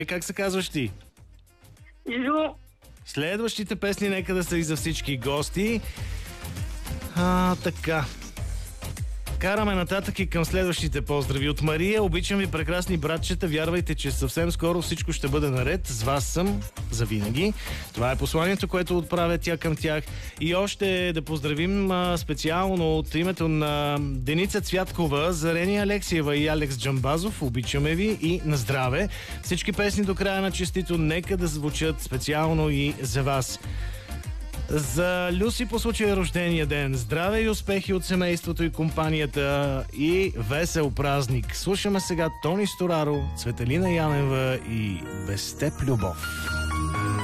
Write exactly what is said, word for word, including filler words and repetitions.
Как се казваш ти? Жу. Следващите песни нека да са и за всички гости. А, така. Караме нататък и към следващите поздрави. От Мария: обичам ви, прекрасни братчета. Вярвайте, че съвсем скоро всичко ще бъде наред. С вас съм завинаги. Това е посланието, което отправя тя към тях. И още да поздравим а, специално от името на Деница Цвяткова, Зарения Алексиева и Алекс Джамбазов. Обичаме ви и на здраве. Всички песни до края на честито нека да звучат специално и за вас. За Люси по случая рождения ден. Здраве и успехи от семейството и компанията и весел празник. Слушаме сега Тони Стораро, Цветелина Янева и Без теб любов.